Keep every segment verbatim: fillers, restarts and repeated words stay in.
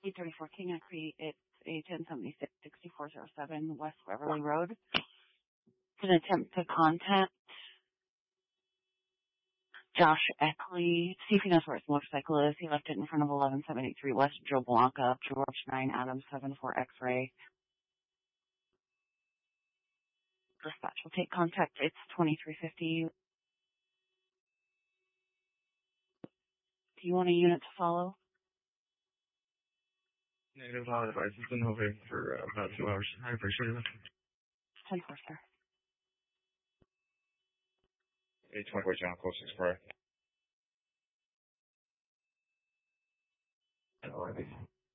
eight thirty-four King Creek. It's a ten seventy-six sixty-four oh seven West Beverly Road. An attempt to contact Josh Eckley. See if he knows where his motorcycle is. He left it in front of eleven seventy-three West Joe Blanca, George nine Adam seven four X-ray. Dispatch will take contact. It's twenty-three fifty. Do you want a unit to follow? Negative. All devices been hovering for uh, about two hours. I appreciate it. ten four, sir. eight twenty-four John, close six prior. Alrighty.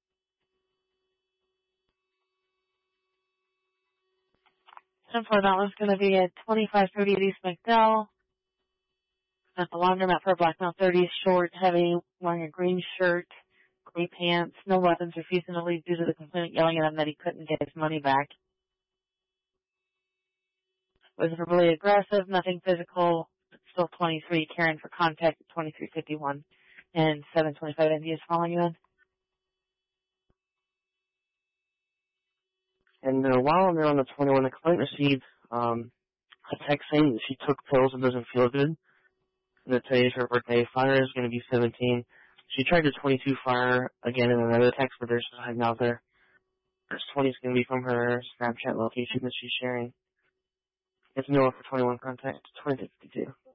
ten four, that was going to be at twenty-five thirty at East McDowell. At the laundromat for a black male thirties, short, heavy, wearing a green shirt, gray pants, no weapons, refusing to leave due to the complainant yelling at him that he couldn't get his money back. Was verbally aggressive, nothing physical, still twenty-three, carrying for contact at twenty-three fifty-one and seven twenty-five. India is following you in. And uh, while I'm there on the twenty-one, the client received um, a text saying that she took pills and doesn't feel good. And that today's her birthday. Fire is going to be seventeen. She tried the twenty-two fire again in another text, but there's hiding out there. This twenty is going to be from her Snapchat location that she's sharing. It's Noah for twenty-one contact, twenty fifty-two.